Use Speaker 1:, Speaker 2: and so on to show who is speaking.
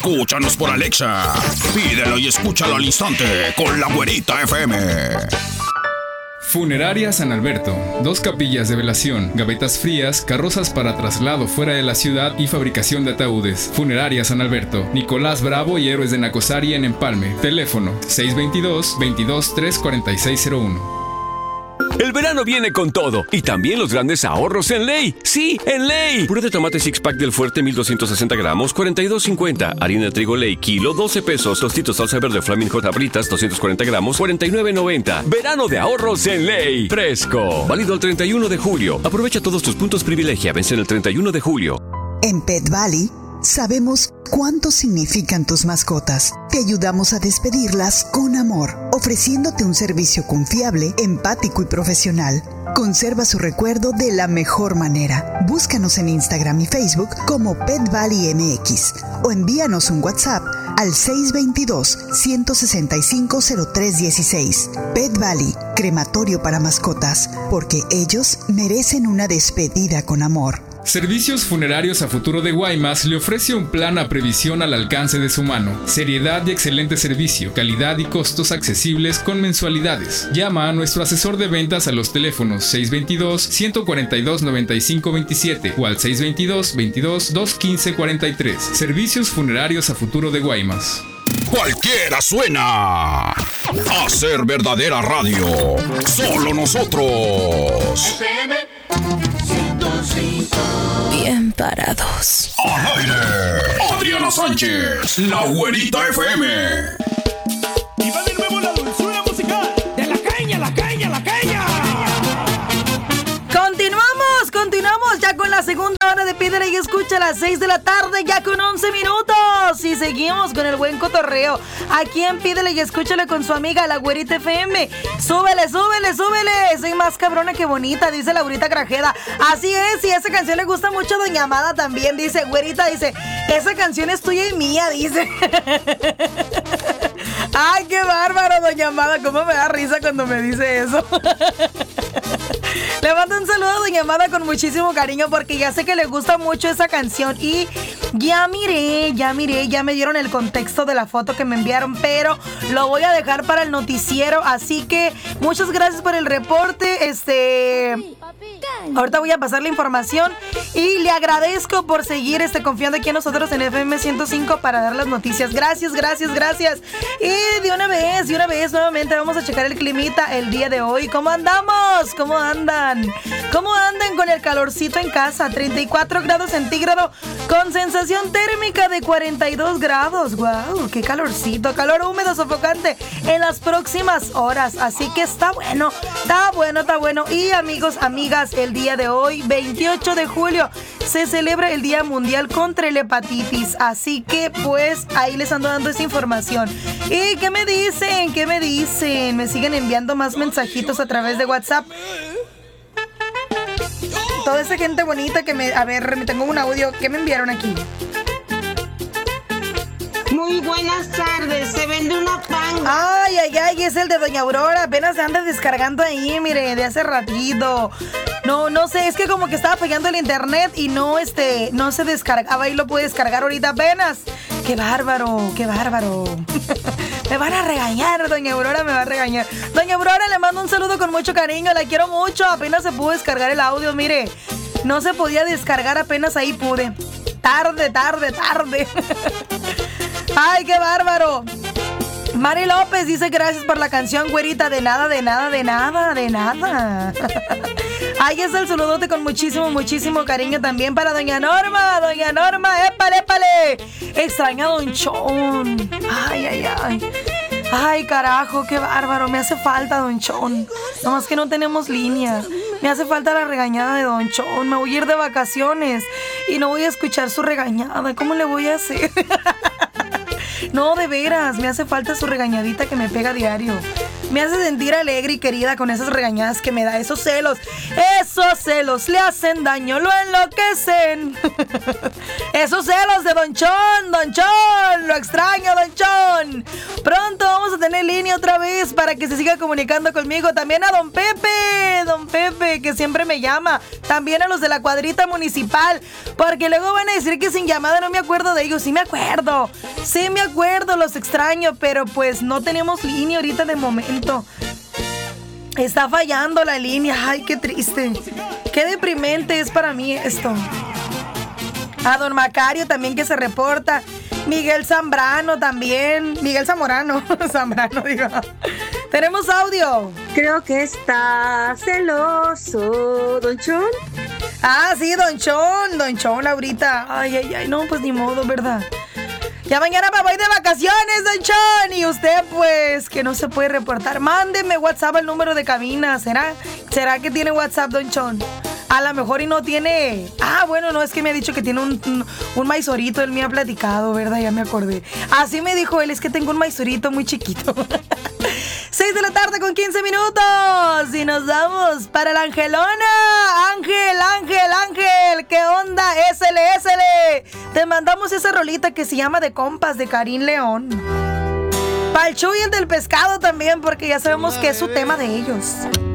Speaker 1: Escúchanos por Alexa. Pídelo y escúchalo al instante con La Güerita FM.
Speaker 2: Funeraria San Alberto. 2 capillas de velación, gavetas frías, carrozas para traslado fuera de la ciudad y fabricación de ataúdes. Funeraria San Alberto. Nicolás Bravo y Héroes de Nacosari en Empalme. Teléfono 622-22-34601.
Speaker 3: El verano viene con todo y también los grandes ahorros en Ley. ¡Sí, en Ley! Puré de tomate six pack del Fuerte 1260 gramos, 42.50. Harina de trigo Ley, kilo, 12 pesos. Tostitos salsa verde Flaming Hot Abritas, 240 gramos, 49.90. Verano de ahorros en Ley. Fresco. Válido el 31 de julio. Aprovecha todos tus puntos privilegia. Vence el 31 de julio.
Speaker 4: En Pet Valley sabemos cuánto significan tus mascotas. Te ayudamos a despedirlas con amor, ofreciéndote un servicio confiable, empático y profesional. Conserva su recuerdo de la mejor manera. Búscanos en Instagram y Facebook como Pet Valley MX o envíanos un WhatsApp al 622-165-0316. Pet Valley, crematorio para mascotas, porque ellos merecen una despedida con amor.
Speaker 2: Servicios Funerarios a Futuro de Guaymas le ofrece un plan a previsión al alcance de su mano. Seriedad y excelente servicio, calidad y costos accesibles con mensualidades. Llama a nuestro asesor de ventas a los teléfonos 622-142-9527 o al 622-22-215-43. Servicios Funerarios a Futuro de Guaymas.
Speaker 1: Cualquiera suena a ser verdadera radio. Solo nosotros.
Speaker 5: Bien parados.
Speaker 1: Al aire, Adriana Sánchez, La Güerita FM.
Speaker 6: Y va de nuevo la dulzura musical de la caña, la caña, la caña.
Speaker 7: Continuamos ya con la segunda hora de Pídele y Escucha a las 6 de la tarde, ya con 11 minutos. Y seguimos con el buen cotorreo aquí en Pídele y Escúchale con su amiga La Güerita FM. Súbele, súbele, súbele. Soy más cabrona que bonita, dice Laurita Grajeda. Así es, y esa canción le gusta mucho a Doña Amada también, dice Güerita, dice, esa canción es tuya y mía, dice. Ay, qué bárbaro, Doña Amada, cómo me da risa cuando me dice eso. Le mando un saludo a Doña Amada con muchísimo cariño porque ya sé que le gusta mucho esa canción y ya miré, ya me dieron el contexto de la foto que me enviaron, pero lo voy a dejar para el noticiero, así que muchas gracias por el reporte, ahorita voy a pasar la información y le agradezco por seguir confiando aquí en nosotros en FM 105 para dar las noticias. Gracias. Y de una vez, nuevamente vamos a checar el climita el día de hoy. ¿Cómo andamos? ¿Cómo andan con el calorcito en casa? 34 grados centígrados con sensación térmica de 42 grados. ¡Wow! ¡Qué calorcito! Calor húmedo, sofocante en las próximas horas. Así que está bueno. Y amigos, amigas, el día de hoy, 28 de julio, se celebra el Día Mundial contra la Hepatitis. Así que, pues, ahí les ando dando esa información. ¿Y qué me dicen? Me siguen enviando más mensajitos a través de WhatsApp. Toda esa gente bonita que me... A ver, me tengo un audio. ¿Qué me enviaron aquí?
Speaker 8: Muy buenas tardes, se vende una panga.
Speaker 7: Ay, es el de Doña Aurora. Apenas se anda descargando ahí, mire, de hace ratito. No sé, es que como que estaba fallando el internet y no se descargaba y lo pude descargar ahorita apenas. ¡Qué bárbaro! Me van a regañar, Doña Aurora me va a regañar. Doña Aurora, le mando un saludo con mucho cariño, la quiero mucho. Apenas se pudo descargar el audio, mire. No se podía descargar, apenas ahí pude. Tarde. ¡Ay, qué bárbaro! Mari López dice gracias por la canción, güerita. De nada. Ahí es el saludote con muchísimo cariño también para Doña Norma. ¡Épale! Extraña a Don Chon. Ay, carajo, qué bárbaro. Me hace falta Don Chon. Nomás que no tenemos línea. Me hace falta la regañada de Don Chon. Me voy a ir de vacaciones y no voy a escuchar su regañada. ¿Cómo le voy a hacer? No, de veras, me hace falta su regañadita que me pega diario. me hace sentir alegre y querida con esas regañadas que me da. Esos celos le hacen daño, lo enloquecen. Esos celos de Don Chon, lo extraño, Don Chon. Pronto vamos a tener línea otra vez para que se siga comunicando conmigo. También a Don Pepe, que siempre me llama. También a los de la cuadrita municipal, porque luego van a decir que sin llamada no me acuerdo de ellos. Sí me acuerdo, los extraño, pero pues no tenemos línea ahorita de momento. Está fallando la línea. Ay, qué triste, qué deprimente es para mí esto. A Don Macario también, que se reporta. Miguel Zambrano también. Miguel Zamorano. Zambrano, digo. Tenemos audio.
Speaker 9: Creo que está celoso, Don Chon.
Speaker 7: Ah, sí, Don Chon, Laurita. Ay, no, pues ni modo, ¿verdad? Ya mañana me voy de vacaciones, Don Chon. Y usted, pues, que no se puede reportar. Mándeme WhatsApp al número de cabina. ¿Será que tiene WhatsApp, Don Chon? A lo mejor y no tiene... Ah, bueno, no, es que me ha dicho que tiene un maizorito. Él me ha platicado, ¿verdad? Ya me acordé. Así me dijo él, es que tengo un maizorito muy chiquito. 6 de la tarde con 15 minutos. Y nos vamos para la Angelona. Ángel, ¿qué onda? SL. Te mandamos esa rolita que se llama De Compas, de Karim León. Pa'l Chuy, el del pescado también, porque ya sabemos que es su tema de ellos.